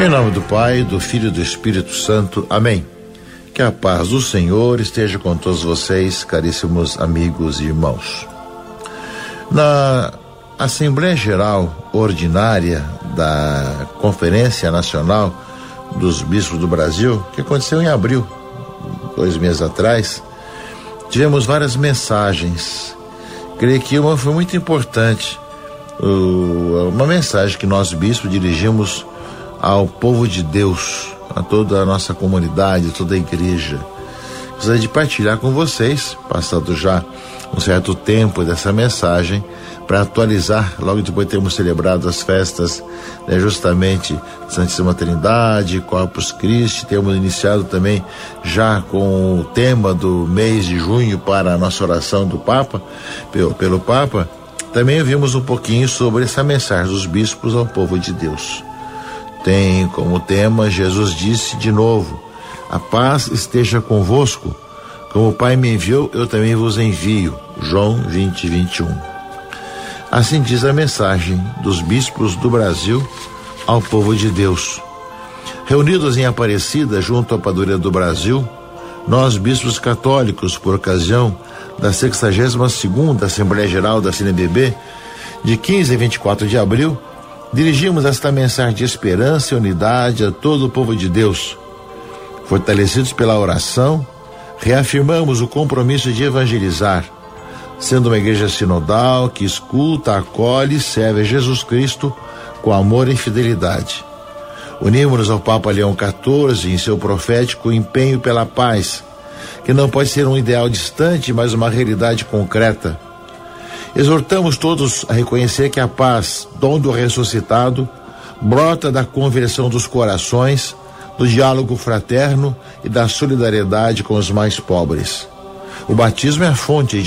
Em nome do Pai, do Filho e do Espírito Santo. Amém. Que a paz do Senhor esteja com todos vocês, caríssimos amigos e irmãos. Na Assembleia Geral Ordinária da Conferência Nacional dos Bispos do Brasil, que aconteceu em abril, 2 meses atrás, tivemos várias mensagens. Creio que uma foi muito importante, uma mensagem que nós bispos dirigimos ao povo de Deus, a toda a nossa comunidade, toda a igreja. Gostaria de partilhar com vocês, passado já um certo tempo dessa mensagem, para atualizar, logo depois de termos celebrado as festas, justamente Santíssima Trindade, Corpus Christi, temos iniciado também já com o tema do mês de junho para a nossa oração do Papa, pelo Papa. Também vimos um pouquinho sobre essa mensagem dos bispos ao povo de Deus. Tem como tema, Jesus disse de novo: a paz esteja convosco, como o Pai me enviou, eu também vos envio. João 20:21. Assim diz a mensagem dos bispos do Brasil ao povo de Deus. Reunidos em Aparecida, junto à Padroeira do Brasil, nós, bispos católicos, por ocasião da 62ª Assembleia Geral da CNBB, de 15 a 24 de abril, dirigimos esta mensagem de esperança e unidade a todo o povo de Deus. Fortalecidos pela oração, reafirmamos o compromisso de evangelizar, sendo uma igreja sinodal que escuta, acolhe e serve a Jesus Cristo com amor e fidelidade. Unimos-nos ao Papa Leão XIV em seu profético empenho pela paz, que não pode ser um ideal distante, mas uma realidade concreta. Exortamos todos a reconhecer que a paz, dom do ressuscitado, brota da conversão dos corações, do diálogo fraterno e da solidariedade com os mais pobres. O batismo é a fonte